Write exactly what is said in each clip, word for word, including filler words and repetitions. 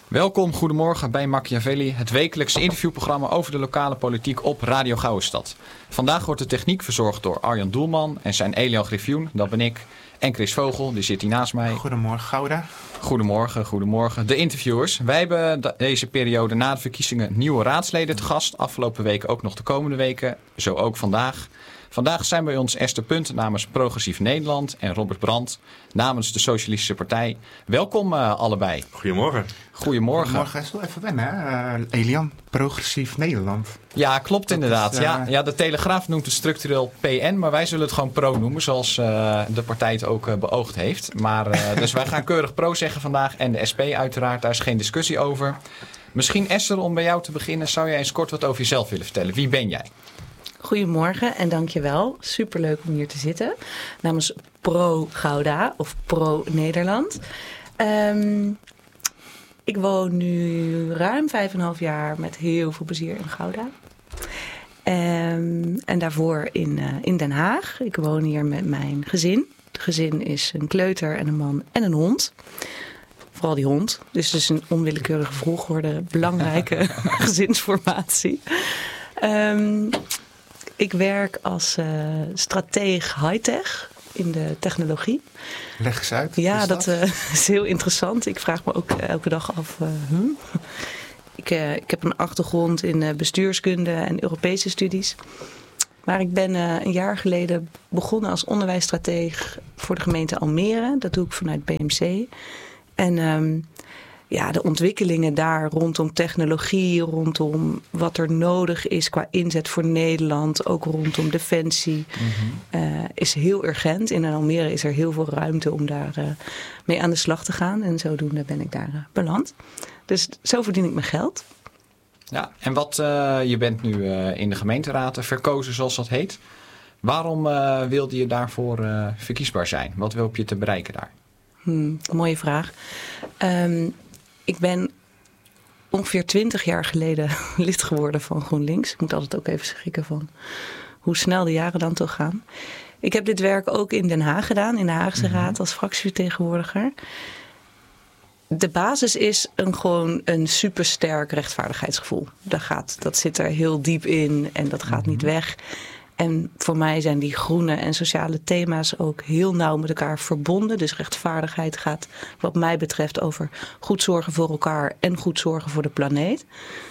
Welkom, goedemorgen bij Machiavelli, het wekelijkse interviewprogramma over de lokale politiek op Radio Gouwenstad. Vandaag wordt de techniek verzorgd door Arjan Doelman en zijn Elian Griffioen, dat ben ik, en Chris Vogel, die zit hier naast mij. Goedemorgen, Gouda. Goedemorgen, goedemorgen. De interviewers. Wij hebben deze periode na de verkiezingen nieuwe raadsleden te gast. Afgelopen weken ook nog de komende weken, zo ook vandaag. Vandaag zijn bij ons Esther Punt namens Progressief Nederland en Robert Brandt namens de Socialistische Partij. Welkom uh, allebei. Goedemorgen. Goedemorgen. Goedemorgen, is wel even wennen, hè? Uh, Elian, Progressief Nederland. Ja, klopt Dat inderdaad. is, uh... ja, ja, de Telegraaf noemt het structureel P N, maar wij zullen het gewoon Pro noemen, zoals uh, de partij het ook uh, beoogd heeft. Maar, uh, dus wij gaan keurig Pro zeggen vandaag en de S P uiteraard, daar is geen discussie over. Misschien Esther, om bij jou te beginnen, zou jij eens kort wat over jezelf willen vertellen? Wie ben jij? Goedemorgen en dankjewel. Superleuk om hier te zitten. Namens Pro Gouda of Pro Nederland. Um, ik woon nu ruim vijf en een half jaar met heel veel plezier in Gouda. Um, en daarvoor in, uh, in Den Haag. Ik woon hier met mijn gezin. Het gezin is een kleuter en een man en een hond. Vooral die hond. Dus het is een onwillekeurige volgorde. Belangrijke gezinsformatie. Um, Ik werk als uh, strateeg high-tech in de technologie. Leg eens uit. Ja, dat, dat uh, is heel interessant. Ik vraag me ook elke dag af. Uh, hmm. ik, uh, ik heb een achtergrond in uh, bestuurskunde en Europese studies. Maar ik ben uh, een jaar geleden begonnen als onderwijsstrateeg voor de gemeente Almere. Dat doe ik vanuit B M C. En um, ja, de ontwikkelingen daar rondom technologie, rondom wat er nodig is qua inzet voor Nederland, ook rondom defensie, mm-hmm. uh, is heel urgent. In Almere is er heel veel ruimte om daar uh, mee aan de slag te gaan. En zodoende ben ik daar uh, beland. Dus zo verdien ik mijn geld. Ja, en wat, uh, je bent nu uh, in de gemeenteraad verkozen, zoals dat heet. Waarom uh, wilde je daarvoor uh, verkiesbaar zijn? Wat wil je te bereiken daar? Hmm, mooie vraag. Um, Ik ben ongeveer twintig jaar geleden lid geworden van GroenLinks. Ik moet altijd ook even schrikken van hoe snel de jaren dan toch gaan. Ik heb dit werk ook in Den Haag gedaan, in de Haagse mm-hmm. Raad als fractievertegenwoordiger. De basis is een, gewoon een supersterk rechtvaardigheidsgevoel. Dat, gaat, dat zit er heel diep in en dat gaat mm-hmm. niet weg. En voor mij zijn die groene en sociale thema's ook heel nauw met elkaar verbonden. Dus rechtvaardigheid gaat wat mij betreft over goed zorgen voor elkaar en goed zorgen voor de planeet.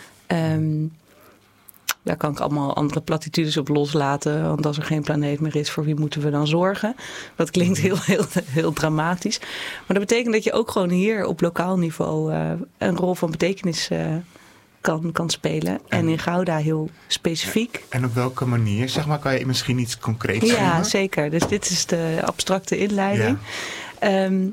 Um, daar kan ik allemaal andere platitudes op loslaten. Want als er geen planeet meer is, voor wie moeten we dan zorgen? Dat klinkt heel, heel, heel dramatisch. Maar dat betekent dat je ook gewoon hier op lokaal niveau uh, een rol van betekenis uh, Kan, kan spelen. En, en in Gouda heel specifiek. En op welke manier? Zeg maar, kan je misschien iets concreets Ja, noemen? Zeker. Dus dit is de abstracte inleiding. Ja. Um,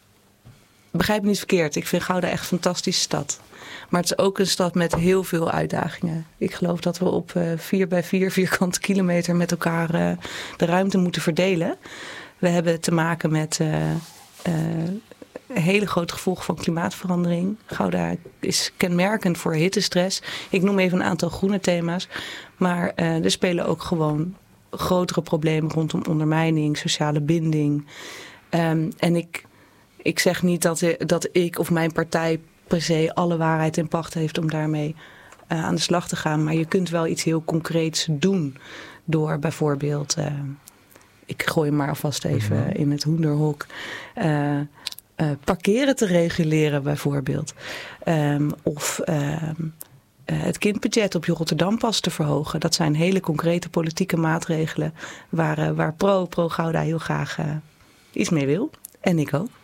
begrijp me niet verkeerd. Ik vind Gouda echt een fantastische stad. Maar het is ook een stad met heel veel uitdagingen. Ik geloof dat we op uh, vier bij vier vierkante kilometer met elkaar uh, de ruimte moeten verdelen. We hebben te maken met Uh, uh, Een hele groot gevolg van klimaatverandering. Gouda is kenmerkend voor hittestress. Ik noem even een aantal groene thema's. Maar uh, er spelen ook gewoon grotere problemen rondom ondermijning, sociale binding. Um, en ik, ik zeg niet dat, dat ik of mijn partij per se alle waarheid in pacht heeft om daarmee uh, aan de slag te gaan. Maar je kunt wel iets heel concreets doen door bijvoorbeeld Uh, ik gooi hem maar alvast even mm-hmm. in het hoenderhok. Uh, Uh, parkeren te reguleren bijvoorbeeld. Um, of uh, uh, het kindbudget op je Rotterdampas te verhogen. Dat zijn hele concrete politieke maatregelen waar, uh, waar Pro, Pro Gouda heel graag uh, iets mee wil. En ik ook.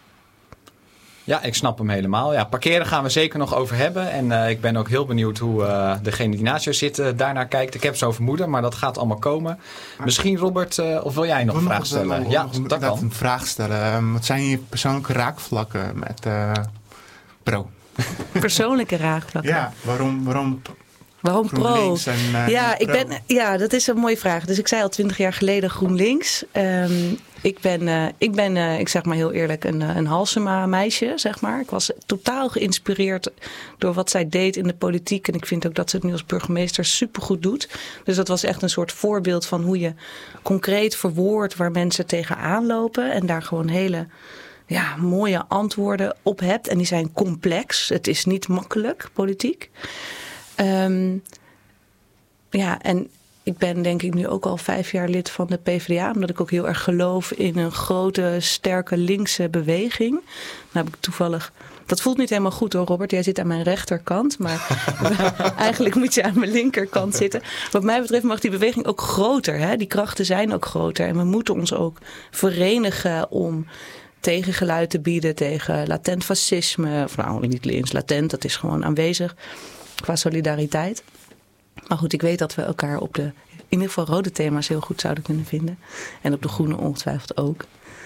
Ja, ik snap hem helemaal. Ja, parkeren gaan we zeker nog over hebben. En uh, ik ben ook heel benieuwd hoe uh, degene die naast jou zit uh, daarnaar kijkt. Ik heb zo'n vermoeden, maar dat gaat allemaal komen. Maar Misschien Robert, uh, of wil jij nog een vraag stellen? Nog, ja, nog, dat kan. een vraag stellen. Um, wat zijn je persoonlijke raakvlakken met uh, Pro? Persoonlijke raakvlakken? Ja, waarom... waarom Waarom Pro? En, uh, ja, ik pro. ben, ja, dat is een mooie vraag. Dus ik zei al twintig jaar geleden GroenLinks. Um, ik ben, uh, ik, ben uh, ik zeg maar heel eerlijk, een, een Halsema meisje, zeg maar. Ik was totaal geïnspireerd door wat zij deed in de politiek. En ik vind ook dat ze het nu als burgemeester supergoed doet. Dus dat was echt een soort voorbeeld van hoe je concreet verwoordt waar mensen tegenaan lopen. En daar gewoon hele ja, mooie antwoorden op hebt. En die zijn complex. Het is niet makkelijk, politiek. Um, ja, en ik ben denk ik nu ook al vijf jaar lid van de PvdA. Omdat ik ook heel erg geloof in een grote, sterke linkse beweging. Nou heb ik toevallig... Dat voelt niet helemaal goed hoor, Robert. Jij zit aan mijn rechterkant. Maar eigenlijk moet je aan mijn linkerkant zitten. Wat mij betreft mag die beweging ook groter. Hè? Die krachten zijn ook groter. En we moeten ons ook verenigen om tegengeluid te bieden tegen latent fascisme. Of nou, niet eens latent, dat is gewoon aanwezig. Qua solidariteit. Maar goed, ik weet dat we elkaar op de, in ieder geval rode thema's heel goed zouden kunnen vinden. En op de groene ongetwijfeld ook.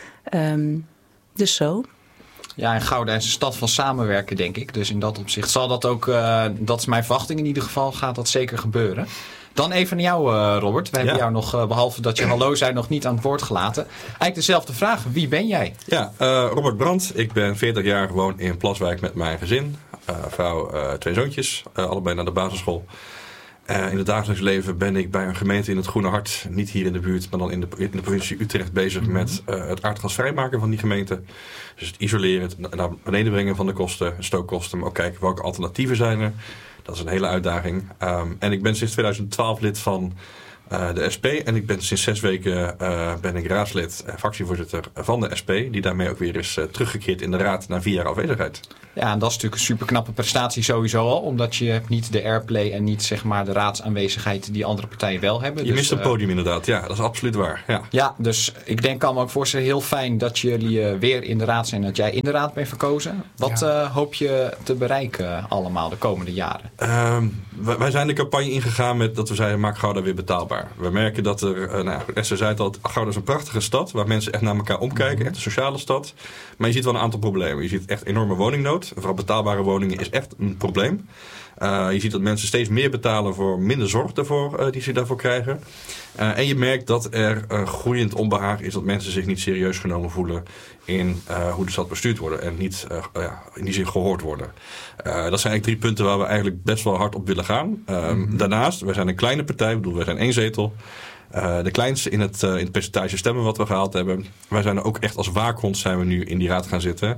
Um, dus zo. Ja, en Gouda is een stad van samenwerken, denk ik. Dus in dat opzicht zal dat ook, uh, dat is mijn verwachting in ieder geval, gaat dat zeker gebeuren. Dan even naar jou, uh, Robert. We ja. hebben jou nog, uh, behalve dat je hallo zei, nog niet aan het woord gelaten. Eigenlijk dezelfde vraag. Wie ben jij? Ja, uh, Robert Brandt. Ik ben veertig jaar, woon in Plaswijk met mijn gezin. Uh, vrouw, uh, twee zoontjes, uh, allebei naar de basisschool. Uh, in het dagelijks leven ben ik bij een gemeente in het Groene Hart, niet hier in de buurt, maar dan in de, in de provincie Utrecht bezig mm-hmm. met uh, het aardgas vrijmaken van die gemeente. Dus het isoleren, het naar beneden brengen van de kosten, stookkosten, maar ook kijken welke alternatieven zijn er. Dat is een hele uitdaging. Um, en ik ben sinds tweeduizend twaalf lid van uh, de S P en ik ben sinds zes weken uh, ben ik raadslid en fractievoorzitter van de S P, die daarmee ook weer is uh, teruggekeerd in de raad na vier jaar afwezigheid. Ja, en dat is natuurlijk een super knappe prestatie sowieso al. Omdat je hebt niet de airplay en niet zeg maar de raadsaanwezigheid die andere partijen wel hebben. Je dus, mist een podium uh, inderdaad, ja, dat is absoluut waar. Ja, ja dus ik denk, kan me ook voorstellen, heel fijn dat jullie uh, weer in de raad zijn en dat jij in de raad bent verkozen. Wat ja. uh, hoop je te bereiken allemaal de komende jaren? Uh, wij zijn de campagne ingegaan met dat we zeiden, maak Gouda weer betaalbaar. We merken dat er, uh, nou, Esther zei het al, Gouda is een prachtige stad waar mensen echt naar elkaar omkijken. Mm-hmm. Echt een sociale stad. Maar je ziet wel een aantal problemen. Je ziet echt enorme woningnood. Vooral betaalbare woningen is echt een probleem. Uh, je ziet dat mensen steeds meer betalen voor minder zorg daarvoor, uh, die ze daarvoor krijgen. Uh, en je merkt dat er uh, groeiend onbehagen is dat mensen zich niet serieus genomen voelen in uh, hoe de stad bestuurd wordt en niet uh, uh, in die zin gehoord worden. Uh, dat zijn eigenlijk drie punten waar we eigenlijk best wel hard op willen gaan. Uh, mm-hmm. Daarnaast, wij zijn een kleine partij, ik bedoel, wij zijn één zetel. Uh, de kleinste in het, uh, in het percentage stemmen wat we gehaald hebben. Wij zijn er ook echt als waakhond zijn we nu in die raad gaan zitten.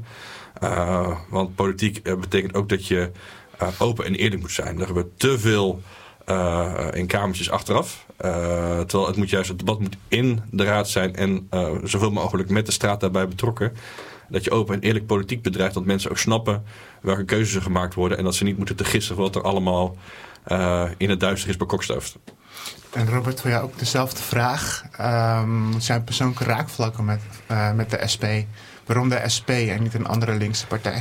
Uh, want politiek uh, betekent ook dat je uh, open en eerlijk moet zijn. Er gebeurt te veel uh, in kamertjes achteraf. Uh, terwijl het moet juist, het debat moet in de raad zijn en uh, zoveel mogelijk met de straat daarbij betrokken. Dat je open en eerlijk politiek bedrijft, dat mensen ook snappen welke keuzes er gemaakt worden en dat ze niet moeten te gissen wat er allemaal uh, in het duister is bekokstoofd. En Robert, voor jou ook dezelfde vraag. Um, wat zijn persoonlijke raakvlakken met, uh, met de S P? Waarom de S P en niet een andere linkse partij?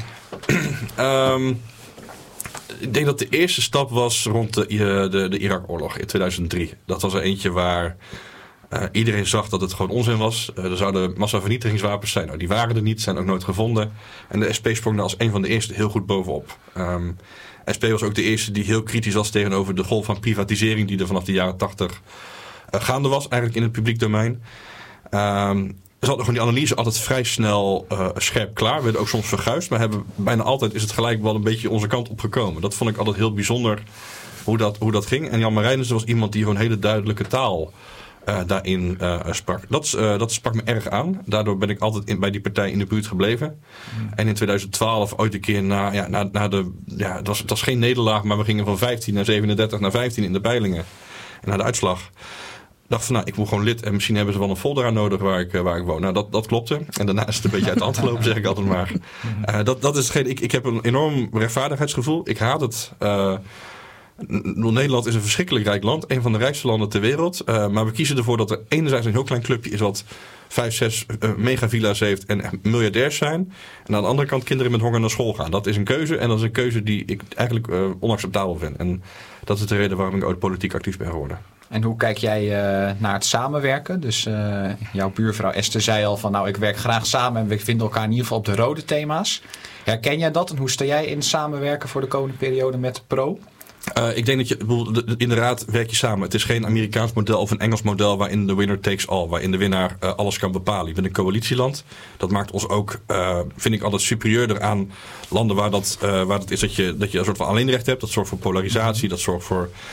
um, ik denk dat de eerste stap was rond de, de, de Irak-oorlog in tweeduizend drie. Dat was er eentje waar uh, iedereen zag dat het gewoon onzin was. Uh, er zouden massavernietigingswapens zijn. Nou, die waren er niet, zijn ook nooit gevonden. En de S P sprong daar als een van de eerste heel goed bovenop. Um, S P was ook de eerste die heel kritisch was tegenover de golf van privatisering die er vanaf de jaren tachtig uh, gaande was, eigenlijk in het publiek domein. Um, Er zat gewoon die analyse altijd vrij snel uh, scherp klaar. We werden ook soms verguisd, maar hebben, bijna altijd is het gelijk wel een beetje onze kant opgekomen. Dat vond ik altijd heel bijzonder hoe dat, hoe dat ging. En Jan Marijnissen was iemand die gewoon hele duidelijke taal uh, daarin uh, sprak. Dat, uh, dat sprak me erg aan. Daardoor ben ik altijd in, bij die partij in de buurt gebleven. Mm. En in tweeduizend twaalf ooit een keer na, ja, na, na de... Ja, het was, het was geen nederlaag, maar we gingen van vijftien naar zevenendertig naar vijftien in de peilingen. En naar de uitslag. Dacht van, nou, ik moet gewoon lid en misschien hebben ze wel een folder aan nodig waar ik, waar ik woon. Nou, dat, dat klopte. En daarna is het een beetje uit de hand gelopen, zeg ik altijd maar. Uh, dat, dat is geen, ik, ik heb een enorm rechtvaardigheidsgevoel. Ik haat het. Uh, Nederland is een verschrikkelijk rijk land. Een van de rijkste landen ter wereld. Uh, maar we kiezen ervoor dat er enerzijds een heel klein clubje is wat vijf, zes uh, megavilla's heeft en miljardairs zijn. En aan de andere kant kinderen met honger naar school gaan. Dat is een keuze en dat is een keuze die ik eigenlijk uh, onacceptabel vind. En dat is de reden waarom ik ooit politiek actief ben geworden. En hoe kijk jij uh, naar het samenwerken? Dus uh, jouw buurvrouw Esther zei al van nou, ik werk graag samen en we vinden elkaar in ieder geval op de rode thema's. Herken jij dat en hoe sta jij in samenwerken voor de komende periode met Pro? Uh, ik denk dat je, inderdaad werk je samen. Het is geen Amerikaans model of een Engels model waarin de winner takes all. Waarin de winnaar uh, alles kan bepalen. Je bent een coalitieland. Dat maakt ons ook, uh, vind ik altijd superieurder aan landen waar dat, uh, waar dat is dat je, dat je een soort van alleenrecht hebt. Dat zorgt voor polarisatie. Dat zorgt voor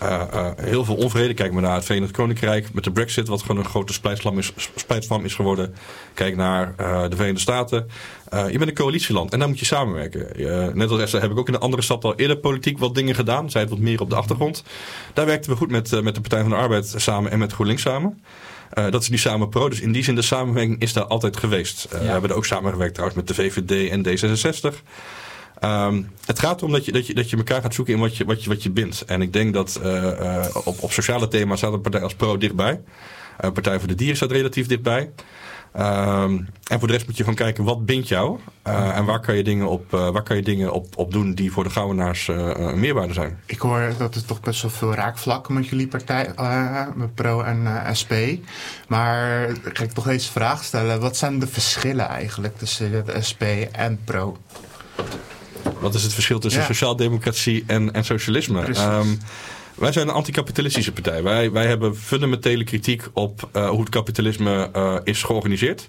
uh, uh, heel veel onvrede. Kijk maar naar het Verenigd Koninkrijk met de Brexit, wat gewoon een grote splijtsvlam is, splijtsvlam is geworden. Kijk naar uh, de Verenigde Staten. Uh, je bent een coalitieland en daar moet je samenwerken. Uh, net als Esther heb ik ook in de andere stad al eerder politiek wat dingen gedaan. Zij het wat meer op de achtergrond. Daar werkten we goed met, uh, met de Partij van de Arbeid samen en met GroenLinks samen. Uh, dat is nu samen pro. Dus in die zin de samenwerking is daar altijd geweest. Uh, ja. We hebben er ook samengewerkt trouwens met de V V D en D zesenzestig. Um, het gaat erom dat je, dat, je, dat je elkaar gaat zoeken in wat je, wat je, wat je bindt. En ik denk dat uh, uh, op, op sociale thema's staat een partij als pro dichtbij. Uh, Partij voor de Dieren staat relatief dichtbij. Um, en voor de rest moet je gewoon kijken wat bindt jou. Uh, en waar kan je dingen op, uh, waar kan je dingen op, op doen die voor de Gouwenaars uh, een meerwaarde zijn. Ik hoor dat er toch best wel veel raakvlakken met jullie partij, uh, met Pro en uh, S P. Maar ga ik toch deze vraag stellen. Wat zijn de verschillen eigenlijk tussen de S P en Pro? Wat is het verschil tussen ja. sociaaldemocratie en, en socialisme? Um, wij zijn een anticapitalistische partij. Wij, wij hebben fundamentele kritiek op uh, hoe het kapitalisme uh, is georganiseerd.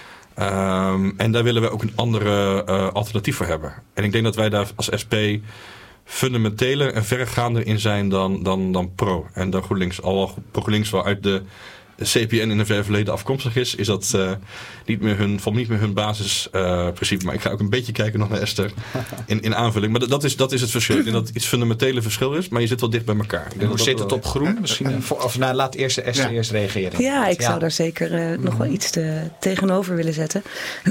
Um, en daar willen we ook een andere uh, alternatief voor hebben. En ik denk dat wij daar als S P fundamenteler en verregaander in zijn dan, dan, dan Pro. En dan GroenLinks. Al GroenLinks wel uit de C P N in een ver verleden afkomstig is, is dat uh, niet meer hun, van niet meer hun basisprincipe. Uh, maar ik ga ook een beetje kijken nog naar Esther in, in aanvulling. Maar dat is, dat is het verschil. Ik denk dat het iets fundamentele verschil is, maar je zit wel dicht bij elkaar. Ik denk hoe dat zit dat het op groen? Misschien, voor, of nou, laat eerst Esther ja. eerst reageren. Ja, ik ja. zou daar zeker uh, nog wel iets te, tegenover willen zetten.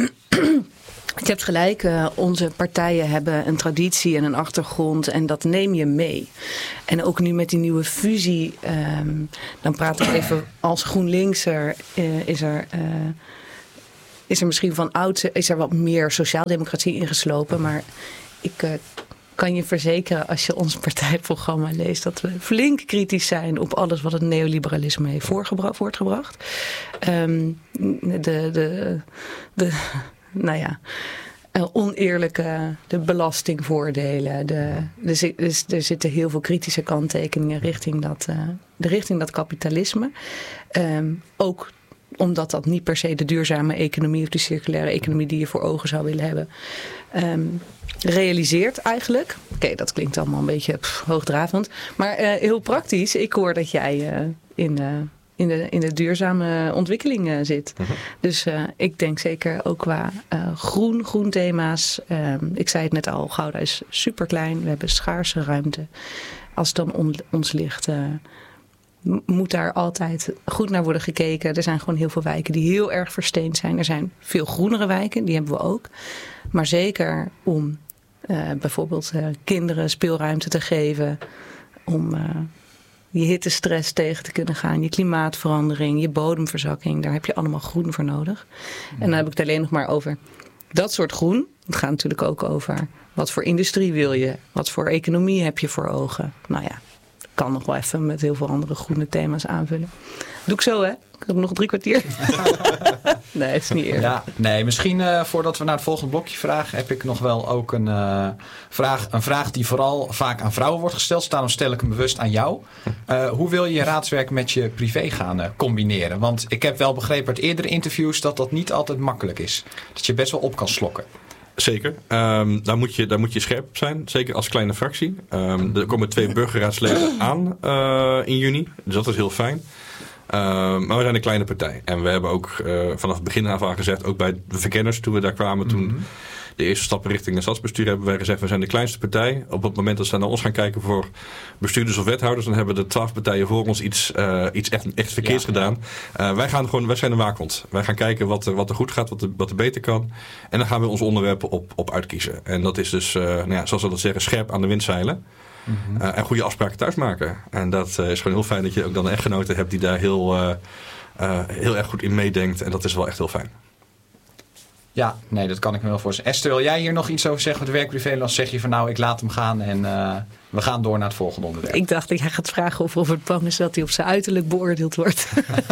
Je hebt gelijk, uh, onze partijen hebben een traditie en een achtergrond en dat neem je mee. En ook nu met die nieuwe fusie, um, dan praat ik even als GroenLinkser, uh, is er... Uh, is er misschien van oud, is er wat meer sociaaldemocratie ingeslopen, maar ik uh, kan je verzekeren als je ons partijprogramma leest dat we flink kritisch zijn op alles wat het neoliberalisme heeft voortgebracht. Um, de, de, de, nou ja, uh, oneerlijke, de belastingvoordelen. De, de, dus er zitten heel veel kritische kanttekeningen richting dat, uh, de richting dat kapitalisme. Um, ook omdat dat niet per se de duurzame economie of de circulaire economie die je voor ogen zou willen hebben, um, realiseert eigenlijk. Oké, okay, dat klinkt allemaal een beetje pff, hoogdravend. Maar uh, heel praktisch. Ik hoor dat jij uh, in, uh, in, de, in de duurzame ontwikkeling uh, zit. Uh-huh. Dus uh, ik denk zeker ook qua uh, groen, groen thema's. Um, ik zei het net al, Gouda is super klein. We hebben schaarse ruimte. Als het dan on, ons ligt, Uh, moet daar altijd goed naar worden gekeken. Er zijn gewoon heel veel wijken die heel erg versteend zijn. Er zijn veel groenere wijken, die hebben we ook. Maar zeker om uh, bijvoorbeeld uh, kinderen speelruimte te geven. Om uh, je hittestress tegen te kunnen gaan. Je klimaatverandering, je bodemverzakking. Daar heb je allemaal groen voor nodig. En dan heb ik het alleen nog maar over dat soort groen. Het gaat natuurlijk ook over wat voor industrie wil je. Wat voor economie heb je voor ogen. Nou ja. Kan nog wel even met heel veel andere groene thema's aanvullen. Doe ik zo, hè? Ik heb nog drie kwartier. Nee, het is niet eerlijk. Ja, nee, misschien uh, voordat we naar het volgende blokje vragen, heb ik nog wel ook een, uh, vraag, een vraag die vooral vaak aan vrouwen wordt gesteld. Daarom stel ik hem bewust aan jou. Uh, hoe wil je je raadswerk met je privé gaan uh, combineren? Want ik heb wel begrepen uit eerdere interviews dat dat niet altijd makkelijk is. Dat je best wel op kan slokken. Zeker. Um, daar, moet je, daar moet je scherp op zijn. Zeker als kleine fractie. Um, er komen twee burgerraadsleden aan uh, in juni. Dus dat is heel fijn. Um, maar we zijn een kleine partij. En we hebben ook uh, vanaf het begin af aan gezegd, ook bij de verkenners toen we daar kwamen, toen mm-hmm. de eerste stappen richting het stadsbestuur, hebben wij gezegd, we zijn de kleinste partij. Op het moment dat ze naar ons gaan kijken voor bestuurders of wethouders, dan hebben de twaalf partijen voor ons iets, uh, iets echt, echt verkeerds ja, gedaan. Uh, wij, gaan gewoon, wij zijn een waakhond. Wij gaan kijken wat er, wat er goed gaat, wat er, wat er beter kan. En dan gaan we onze onderwerpen op, op uitkiezen. En dat is dus, uh, nou ja, zoals we dat zeggen, scherp aan de wind zeilen. Mm-hmm. Uh, en goede afspraken thuis maken. En dat uh, is gewoon heel fijn dat je ook dan een echtgenote hebt die daar heel, uh, uh, heel erg goed in meedenkt. En dat is wel echt heel fijn. Ja, nee, dat kan ik me wel voorstellen. Esther, wil jij hier nog iets over zeggen met de werk-privé? Dan zeg je van nou, ik laat hem gaan en uh, we gaan door naar het volgende onderwerp. Ik dacht dat jij gaat vragen of Robert bang is dat hij op zijn uiterlijk beoordeeld wordt.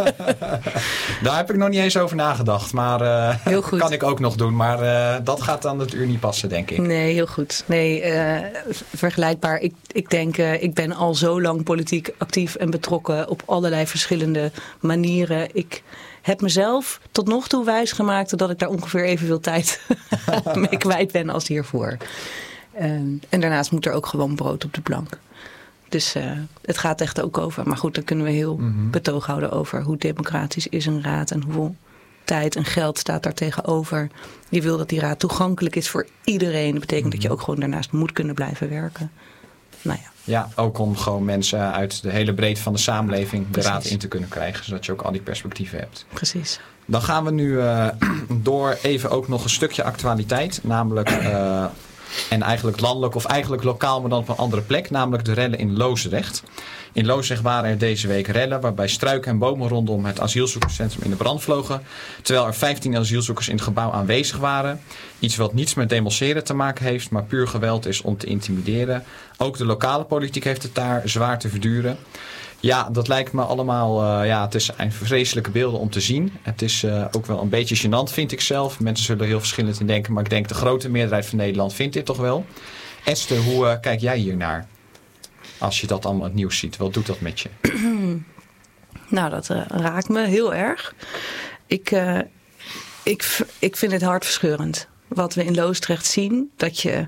Daar heb ik nog niet eens over nagedacht. Maar uh, heel goed. Kan ik ook nog doen. Maar uh, dat gaat dan het uur niet passen, denk ik. Nee, heel goed. Nee, uh, vergelijkbaar. Ik, ik denk, uh, ik ben al zo lang politiek actief en betrokken op allerlei verschillende manieren. Ik heb mezelf tot nog toe wijsgemaakt dat ik daar ongeveer evenveel tijd mee kwijt ben als hiervoor. Um, en daarnaast moet er ook gewoon brood op de plank. Dus uh, het gaat echt ook over. Maar goed, dan kunnen we heel mm-hmm. betoog houden over hoe democratisch is een raad en hoeveel tijd en geld staat daar tegenover. Je wil dat die raad toegankelijk is voor iedereen. Dat betekent mm-hmm. dat je ook gewoon daarnaast moet kunnen blijven werken. Nou ja. Ja, ook om gewoon mensen uit de hele breedte van de samenleving de Precies. raad in te kunnen krijgen. Zodat je ook al die perspectieven hebt. Precies. Dan gaan we nu uh, door even ook nog een stukje actualiteit. Namelijk, uh, en eigenlijk landelijk of eigenlijk lokaal, maar dan op een andere plek. Namelijk de rellen in Loosdrecht. In Loosdrecht waren er deze week rellen waarbij struiken en bomen rondom het asielzoekerscentrum in de brand vlogen. Terwijl er vijftien asielzoekers in het gebouw aanwezig waren. Iets wat niets met demonstreren te maken heeft, maar puur geweld is om te intimideren. Ook de lokale politiek heeft het daar zwaar te verduren. Ja, dat lijkt me allemaal, uh, ja, het is een vreselijke beelden om te zien. Het is uh, ook wel een beetje gênant, vind ik zelf. Mensen zullen er heel verschillend in denken, maar ik denk de grote meerderheid van Nederland vindt dit toch wel. Esther, hoe uh, kijk jij hier naar? Als je dat allemaal het nieuws ziet, wat doet dat met je? Nou, dat uh, raakt me heel erg. Ik, uh, ik, ik vind het hartverscheurend. Wat we in Loosdrecht zien, dat je...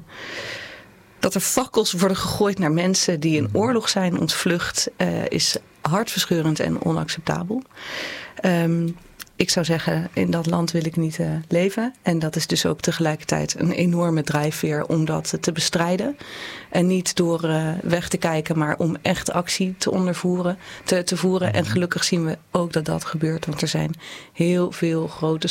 Dat er fakkels worden gegooid naar mensen die in oorlog zijn ontvlucht, uh, is hartverscheurend en onacceptabel. Um, ik zou zeggen, in dat land wil ik niet uh, leven. En dat is dus ook tegelijkertijd een enorme drijfveer om dat te bestrijden. En niet door uh, weg te kijken, maar om echt actie te ondervoeren, te, te voeren. En gelukkig zien we ook dat dat gebeurt, want er zijn heel veel grote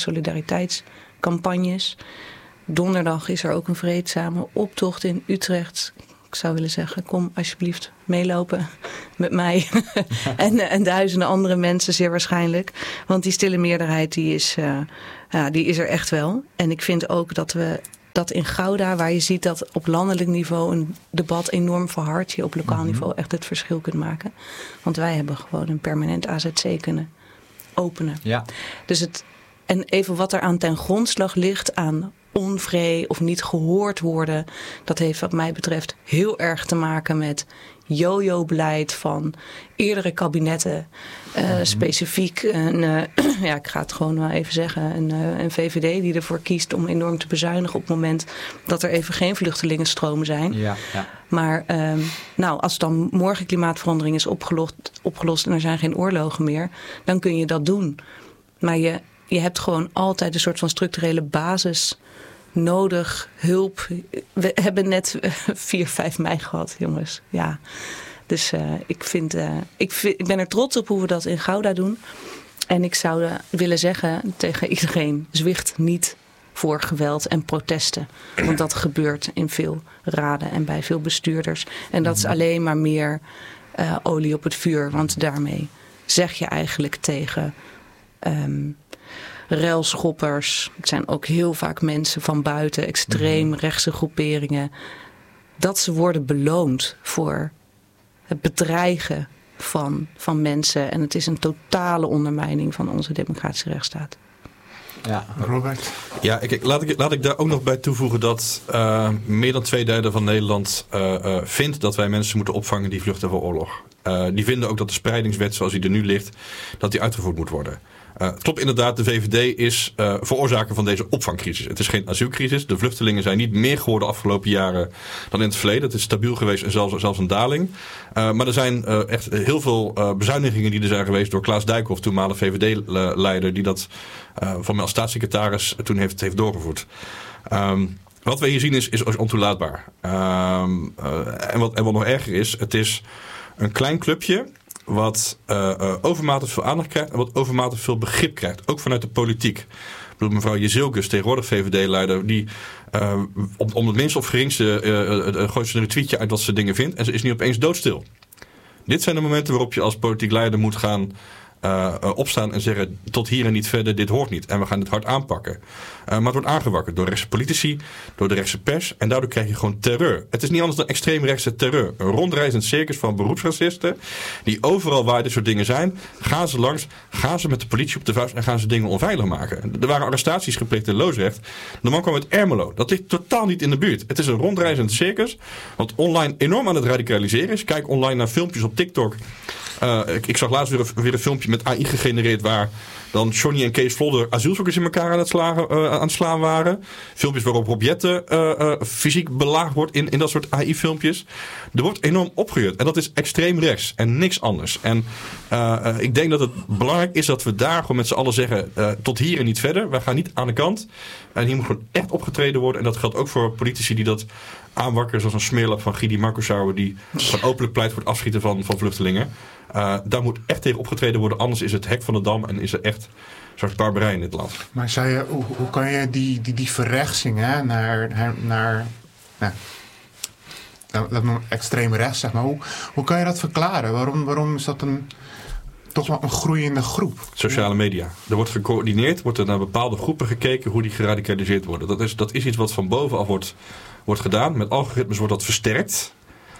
solidariteitscampagnes. Donderdag is er ook een vreedzame optocht in Utrecht. Ik zou willen zeggen, kom alsjeblieft meelopen met mij. en, en duizenden andere mensen zeer waarschijnlijk. Want die stille meerderheid die is, uh, ja, die is er echt wel. En ik vind ook dat we dat in Gouda, waar je ziet dat op landelijk niveau een debat enorm verhardt, je op lokaal mm-hmm. niveau echt het verschil kunt maken. Want wij hebben gewoon een permanent A Z C kunnen openen. Ja. Dus het, en even wat er aan ten grondslag ligt aan onvree of niet gehoord worden. Dat heeft wat mij betreft heel erg te maken met yo-yo-beleid van eerdere kabinetten. Uh, mm-hmm. Specifiek, een, uh, ja, ik ga het gewoon wel even zeggen, een, uh, een V V D die ervoor kiest om enorm te bezuinigen op het moment dat er even geen vluchtelingenstromen zijn. Ja, ja. Maar um, nou, als dan morgen klimaatverandering is opgelost, opgelost en er zijn geen oorlogen meer, dan kun je dat doen. Maar je, je hebt gewoon altijd een soort van structurele basis nodig, hulp. We hebben net vier, vijf mei gehad, jongens. Ja. Dus uh, ik, vind, uh, ik, vind, ik ben er trots op hoe we dat in Gouda doen. En ik zou uh, willen zeggen tegen iedereen, zwicht niet voor geweld en protesten. Want dat gebeurt in veel raden en bij veel bestuurders. En dat is alleen maar meer uh, olie op het vuur. Want daarmee zeg je eigenlijk tegen Um, ruilschoppers. Het zijn ook heel vaak mensen van buiten, extreem rechtse groeperingen. Dat ze worden beloond voor het bedreigen van, van mensen. En het is een totale ondermijning van onze democratische rechtsstaat. Ja, Robert. Ja, ik, laat, ik, laat ik daar ook nog bij toevoegen dat uh, meer dan twee derde van Nederland uh, uh, vindt dat wij mensen moeten opvangen die vluchten voor oorlog. Uh, die vinden ook dat de spreidingswet zoals die er nu ligt, dat die uitgevoerd moet worden. Uh, het klopt inderdaad, de V V D is uh, veroorzaker van deze opvangcrisis. Het is geen asielcrisis. De vluchtelingen zijn niet meer geworden de afgelopen jaren dan in het verleden. Het is stabiel geweest en zelfs, zelfs een daling. Uh, maar er zijn uh, echt heel veel uh, bezuinigingen die er zijn geweest door Klaas Dijkhoff, toenmalig V V D-leider, die dat uh, van mij als staatssecretaris toen heeft, heeft doorgevoerd. Um, wat wij hier zien is, is ontoelaatbaar. Um, uh, en, wat, en wat nog erger is, het is een klein clubje wat uh, uh, overmatig veel aandacht krijgt en wat overmatig veel begrip krijgt. Ook vanuit de politiek. Ik bedoel, mevrouw Jezilkus, tegenwoordig V V D-leider, die uh, om, om het minst of geringste uh, uh, gooit ze er een tweetje uit wat ze dingen vindt en ze is nu opeens doodstil. Dit zijn de momenten waarop je als politiek leider moet gaan Uh, uh, opstaan en zeggen tot hier en niet verder, dit hoort niet. En we gaan dit hard aanpakken. Uh, maar het wordt aangewakkerd door rechtse politici, door de rechtse pers. En daardoor krijg je gewoon terreur. Het is niet anders dan extreemrechtse terreur. Een rondreizend circus van beroepsracisten die overal waar dit soort dingen zijn, gaan ze langs, gaan ze met de politie op de vuist en gaan ze dingen onveilig maken. Er waren arrestaties gepleegd in Loosdrecht. De man kwam uit Ermelo. Dat ligt totaal niet in de buurt. Het is een rondreizend circus wat online enorm aan het radicaliseren is. Kijk online naar filmpjes op TikTok Uh, ik, ik zag laatst weer een, weer een filmpje met A I gegenereerd waar dan Johnny en Kees Vlodder asielzoekers in elkaar aan het, slagen, uh, aan het slaan waren. Filmpjes waarop Rob Jetten uh, uh, fysiek belaagd wordt in, in dat soort A I-filmpjes. Er wordt enorm opgejuurd. En dat is extreem rechts en niks anders. En uh, uh, ik denk dat het belangrijk is dat we daar gewoon met z'n allen zeggen, uh, tot hier en niet verder. Wij gaan niet aan de kant. En hier moet gewoon echt opgetreden worden. En dat geldt ook voor politici die dat aanwakkeren, zoals een smeerlap van Gidi Marcusauer, die van openlijk pleit voor het afschieten van, van vluchtelingen. Uh, daar moet echt tegen opgetreden worden, anders is het hek van de dam en is er echt soort barbarij in dit land. Maar zou je, hoe, hoe kan je die, die, die verrechtsing hè, naar, naar, naar nou, dat noem ik extreem rechts, zeg maar, hoe, hoe kan je dat verklaren? Waarom, waarom is dat een toch wel een groeiende groep? Sociale media. Er wordt gecoördineerd, wordt er naar bepaalde groepen gekeken hoe die geradicaliseerd worden. Dat is, dat is iets wat van bovenaf wordt, wordt gedaan. Met algoritmes wordt dat versterkt.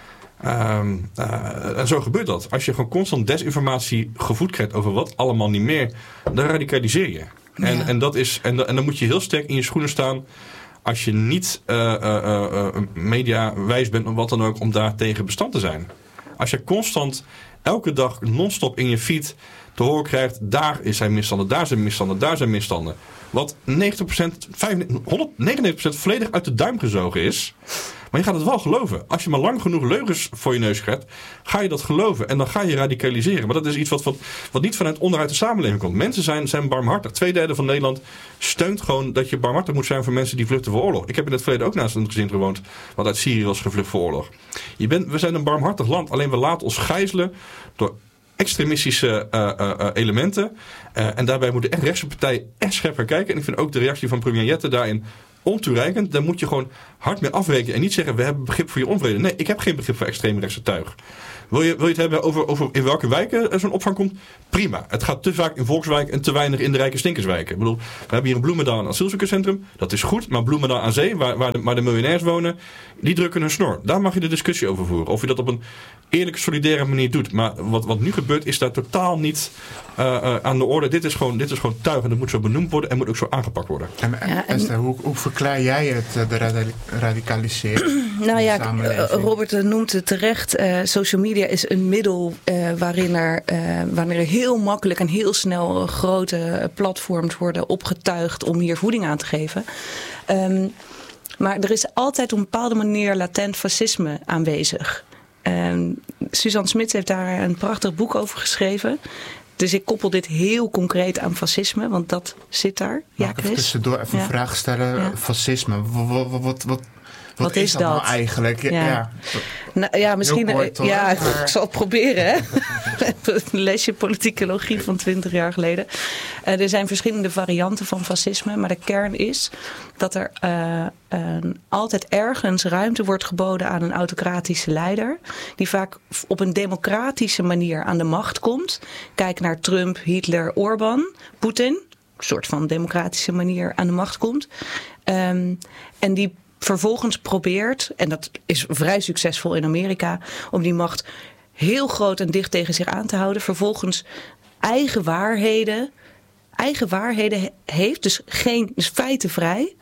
Um, uh, en zo gebeurt dat. Als je gewoon constant desinformatie gevoed krijgt over wat allemaal niet meer, dan radicaliseer je. En, ja. en, dat is, en, en dan moet je heel sterk in je schoenen staan als je niet uh, uh, uh, mediawijs bent of wat dan ook om daar tegen bestand te zijn. Als je constant elke dag non-stop in je feed te horen krijgt, daar zijn misstanden, daar zijn misstanden, daar zijn misstanden. Wat negentig procent, honderdnegenennegentig procent volledig uit de duim gezogen is. Maar je gaat het wel geloven. Als je maar lang genoeg leugens voor je neus krijgt, ga je dat geloven. En dan ga je radicaliseren. Maar dat is iets wat, wat, wat niet vanuit onderuit de samenleving komt. Mensen zijn, zijn barmhartig. Tweederde van Nederland steunt gewoon dat je barmhartig moet zijn voor mensen die vluchten voor oorlog. Ik heb in het verleden ook naast een gezin gewoond wat uit Syrië was gevlucht voor oorlog. Je bent, we zijn een barmhartig land. Alleen we laten ons gijzelen door extremistische uh, uh, elementen. Uh, en daarbij moet de echt rechtse partij echt scherp gaan kijken. En ik vind ook de reactie van premier Jette daarin ontoereikend. Daar moet je gewoon hard mee afrekenen. En niet zeggen, we hebben begrip voor je onvrede. Nee, ik heb geen begrip voor extreemrechtse tuig. Wil je, wil je het hebben over, over in welke wijken zo'n opvang komt? Prima. Het gaat te vaak in volkswijken en te weinig in de rijke stinkerswijken. Ik bedoel, we hebben hier in Bloemendaal een asielzoekerscentrum. Dat is goed. Maar Bloemendaal aan zee, waar, waar, de, waar de miljonairs wonen, die drukken hun snor. Daar mag je de discussie over voeren. Of je dat op een eerlijke, solidaire manier doet. Maar wat, wat nu gebeurt, is daar totaal niet uh, uh, aan de orde. Dit is, gewoon, dit is gewoon tuig en dat moet zo benoemd worden en moet ook zo aangepakt worden. En, ja, en Esther, hoe, hoe verklaar jij het, de radi- radicalisering? Nou ja, Robert noemt het terecht. Uh, social media is een middel uh, waarin er, uh, wanneer er heel makkelijk en heel snel grote platforms worden opgetuigd om hier voeding aan te geven. Um, maar er is altijd op een bepaalde manier latent fascisme aanwezig. Um, Suzanne Smits heeft daar een prachtig boek over geschreven. Dus ik koppel dit heel concreet aan fascisme, want dat zit daar. Ja, Mag ik even tussendoor even ja. een vraag stellen? Ja. Fascisme, wat, wat, wat, wat, wat is is dat, dat nou eigenlijk? Ja, ja. ja. Nou, ja misschien. Kort, hoor, ja, maar... ik zal het proberen. Hè? Een lesje politicologie van twintig jaar geleden. Uh, er zijn verschillende varianten van fascisme, maar de kern is dat er uh, uh, altijd ergens ruimte wordt geboden aan een autocratische leider, die vaak op een democratische manier aan de macht komt. Kijk naar Trump, Hitler, Orbán, Poetin, een soort van democratische manier aan de macht komt. Um, en die vervolgens probeert, en dat is vrij succesvol in Amerika, om die macht heel groot en dicht tegen zich aan te houden. Vervolgens eigen waarheden, eigen waarheden heeft, dus geen dus feitenvrij.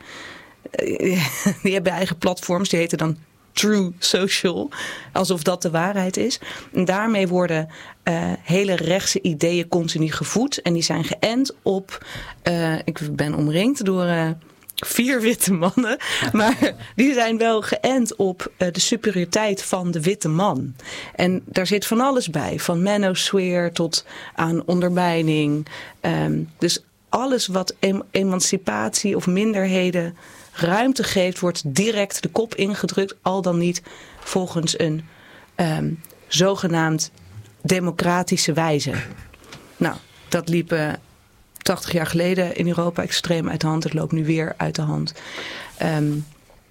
Die hebben eigen platforms, die heten dan True Social, alsof dat de waarheid is. En daarmee worden uh, hele rechtse ideeën continu gevoed. En die zijn geënt op, uh, ik ben omringd door Uh, Vier witte mannen, maar die zijn wel geënt op uh, de superioriteit van de witte man. En daar zit van alles bij, van manosphere tot aan ondermijning. Um, dus alles wat em- emancipatie of minderheden ruimte geeft, wordt direct de kop ingedrukt, al dan niet volgens een um, zogenaamd democratische wijze. Nou, dat liep Uh, tachtig jaar geleden in Europa extreem uit de hand. Het loopt nu weer uit de hand. Um,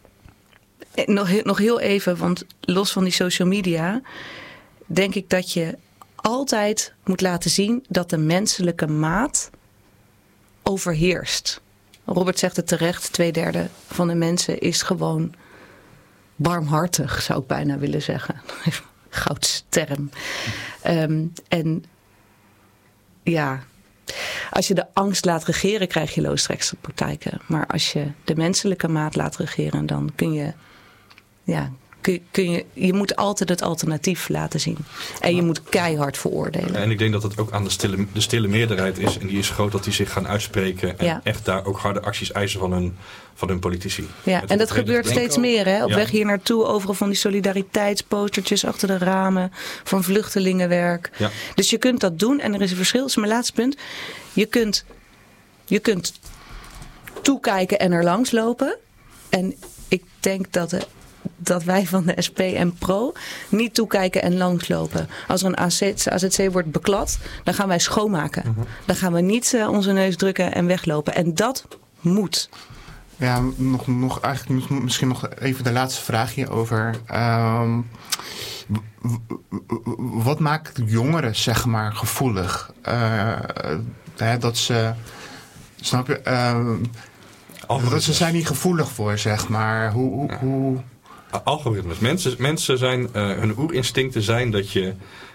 nog, nog heel even, want los van die social media denk ik dat je altijd moet laten zien dat de menselijke maat overheerst. Robert zegt het terecht, twee derde van de mensen is gewoon barmhartig, zou ik bijna willen zeggen. Goudsterm. Um, en ja, als je de angst laat regeren, krijg je loosrechtse praktijken. Maar als je de menselijke maat laat regeren, dan kun je, ja, kun, kun je, je moet altijd het alternatief laten zien. En je moet keihard veroordelen. En ik denk dat het ook aan de stille, de stille meerderheid is. En die is groot dat die zich gaan uitspreken. En Ja. echt daar ook harde acties eisen van hun, van hun politici. Ja, en dat gebeurt steeds meer. Hè? Op Ja. weg hier naartoe, overal van die solidariteitspostertjes achter de ramen. Van vluchtelingenwerk. Ja. Dus je kunt dat doen. En er is een verschil. Dat is mijn laatste punt. Je kunt, je kunt toekijken en er langs lopen. En ik denk dat, de, dat wij van de S P en Pro niet toekijken en langslopen. Als er een A Z C wordt beklad, dan gaan wij schoonmaken. Mhm. Dan gaan we niet uh, onze neus drukken en weglopen. En dat moet. Ja, nog, nog eigenlijk misschien nog even de laatste vraag hierover. Um, w- w- wat maakt jongeren, zeg maar, gevoelig? Uh, hè, dat ze, snap je, uh, dat ze zijn niet gevoelig voor, zeg maar. Hoe, hoe, Ja. hoe... Algoritmes. Mensen, mensen zijn, uh, hun oerinstincten zijn dat je...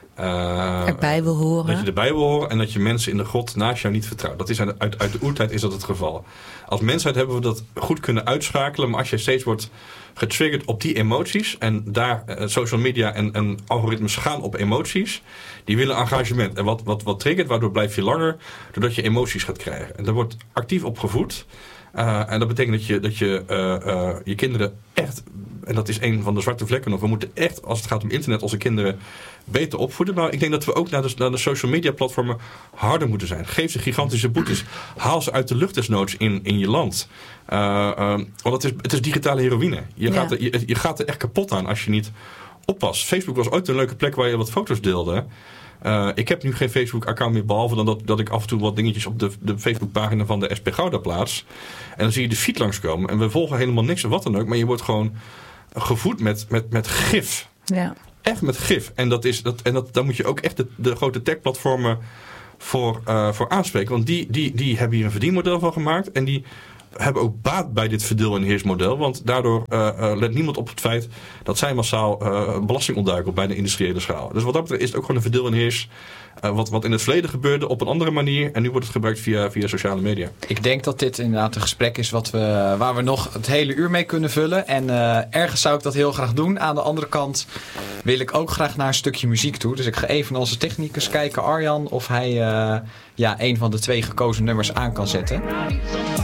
Uh, erbij wil horen. Dat je erbij wil horen en dat je mensen in de God naast jou niet vertrouwt. Dat is uit, uit, uit de oertijd is dat het geval. Als mensheid hebben we dat goed kunnen uitschakelen. Maar als je steeds wordt getriggerd op die emoties. En daar uh, social media en, en algoritmes gaan op emoties. Die willen engagement. En wat, wat, wat triggert, waardoor blijf je langer. Doordat je emoties gaat krijgen. En daar wordt actief op gevoed. Uh, en dat betekent dat je, dat je uh, uh, je kinderen echt... En dat is een van de zwarte vlekken nog. We moeten echt, als het gaat om internet, onze kinderen beter opvoeden. Maar ik denk dat we ook naar de, naar de social media platformen harder moeten zijn. Geef ze gigantische boetes. Haal ze uit de lucht desnoods in, in je land. Uh, uh, want het is, het is digitale heroïne. Je, Ja. gaat er, je, je gaat er echt kapot aan als je niet oppast. Facebook was ooit een leuke plek waar je wat foto's deelde. Uh, ik heb nu geen Facebook-account meer, behalve dan dat, dat ik af en toe wat dingetjes op de, de Facebook-pagina van de S P Gouda plaats. En dan zie je de feed langskomen. En we volgen helemaal niks of wat dan ook. Maar je wordt gewoon gevoed met, met, met gif. Ja. Echt met gif. En, dat is, dat, en dat, daar moet je ook echt de, de grote tech-platformen voor, uh, voor aanspreken. Want die, die, die hebben hier een verdienmodel van gemaakt. En die hebben ook baat bij dit verdeel- en heersmodel. Want daardoor uh, uh, let niemand op het feit dat zij massaal uh, belasting ontduiken op bij de industriële schaal. Dus wat dat betreft is het ook gewoon een verdeel en heers. Uh, wat, wat in het verleden gebeurde op een andere manier. En nu wordt het gebruikt via, via sociale media. Ik denk dat dit inderdaad een gesprek is wat we, waar we nog het hele uur mee kunnen vullen. En uh, ergens zou ik dat heel graag doen. Aan de andere kant wil ik ook graag naar een stukje muziek toe. Dus ik ga even naar onze technicus kijken, Arjan, of hij uh, ja, een van de twee gekozen nummers aan kan zetten.